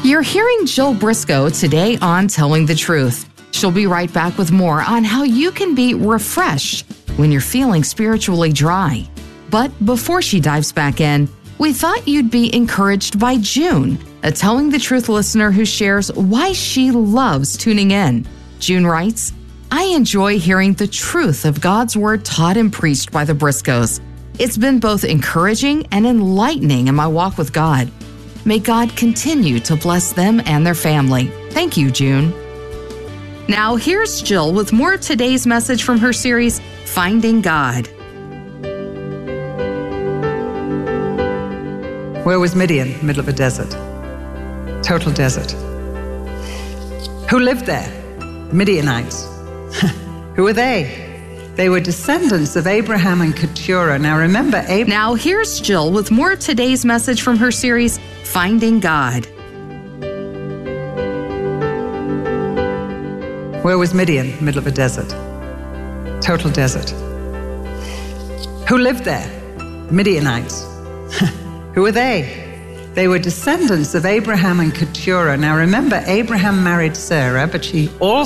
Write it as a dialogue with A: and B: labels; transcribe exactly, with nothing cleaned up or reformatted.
A: You're hearing Jill Briscoe today on Telling the Truth. She'll be right back with more on how you can be refreshed when you're feeling spiritually dry. But before she dives back in, we thought you'd be encouraged by June, a Telling the Truth listener who shares why she loves tuning in. June writes, I enjoy hearing the truth of God's Word taught and preached by the Briscoes. It's been both encouraging and enlightening in my walk with God. May God continue to bless them and their family. Thank you, June. Now, here's Jill with more of today's message from her series, Finding God.
B: Where was Midian? Middle of a desert. Total desert. Who lived there? Midianites. Who were they? They were descendants of Abraham and Keturah. Now remember, Abraham...
A: Now here's Jill with more of today's message from her series, Finding God.
B: Where was Midian? Middle of a desert. Total desert. Who lived there? Midianites. Who were they? They were descendants of Abraham and Keturah. Now remember, Abraham married Sarah, but she also